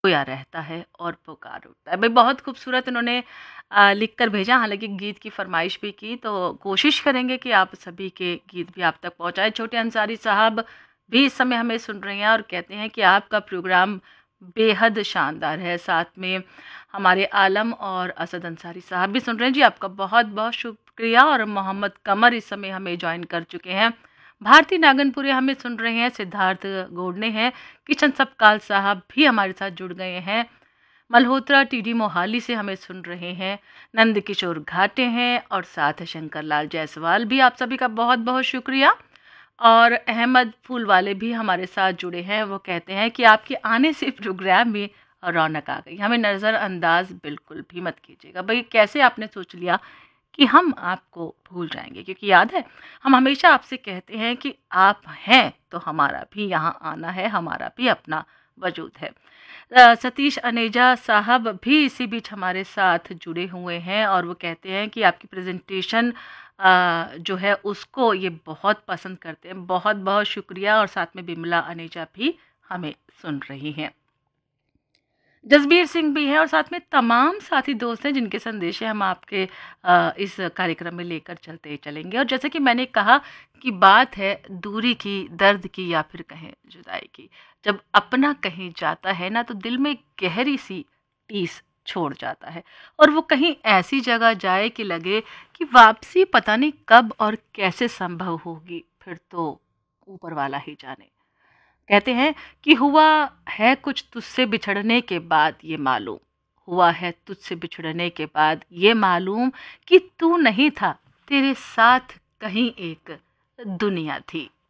रोया रहता है और पुकार उठता है। भाई बहुत खूबसूरत उन्होंने लिख कर भेजा, हालाँकि गीत की फ़रमाइश भी की, तो कोशिश करेंगे कि आप सभी के गीत भी आप तक पहुँचाएँ। छोटे अंसारी साहब भी इस समय हमें सुन रहे हैं और कहते हैं कि आपका प्रोग्राम बेहद शानदार है। साथ में हमारे आलम और असद अंसारी साहब भी सुन रहे हैं। जी, आपका बहुत-बहुत शुक्रिया। और मोहम्मद कमर इस समय हमें जॉइन कर चुके हैं। भारती नागनपुरे हमें सुन रहे हैं, सिद्धार्थ गोडने हैं, किशन सपकाल साहब भी हमारे साथ जुड़ गए हैं। मल्होत्रा टीडी मोहाली से हमें सुन रहे हैं, नंद किशोर घाटे हैं और साथ शंकर लाल जायसवाल भी। आप सभी का बहुत-बहुत शुक्रिया। और अहमद फूल वाले भी हमारे साथ जुड़े हैं। वो कहते हैं कि आपके आने से प्रोग्राम में रौनक आ गई, हमें नज़रअंदाज बिल्कुल भी मत कीजिएगा। भाई कैसे आपने सोच लिया कि हम आपको भूल जाएंगे? क्योंकि याद है, हम हमेशा आपसे कहते हैं कि आप हैं तो हमारा भी यहाँ आना है, हमारा भी अपना वजूद है। सतीश अनेजा साहब भी इसी बीच हमारे साथ जुड़े हुए हैं और वो कहते हैं कि आपकी प्रेजेंटेशन जो है उसको ये बहुत पसंद करते हैं। बहुत बहुत शुक्रिया। और साथ में बिमला अनेजा भी हमें सुन रही हैं। जसबीर सिंह भी हैं और साथ में तमाम साथी दोस्त हैं जिनके संदेश हम आपके इस कार्यक्रम में लेकर चलते चलेंगे। और जैसे कि मैंने कहा कि बात है दूरी की, दर्द की या फिर कहें जुदाई की। जब अपना कहीं जाता है ना तो दिल में गहरी सी टीस छोड़ जाता है और वो कहीं ऐसी जगह जाए कि लगे कि वापसी पता नहीं कब और कैसे संभव होगी, फिर तो ऊपर वाला ही जाने। कहते हैं कि हुआ है कुछ तुझसे बिछड़ने के बाद ये मालूम, हुआ है तुझसे बिछड़ने के बाद ये मालूम कि तू नहीं था, तेरे साथ कहीं एक दुनिया थी।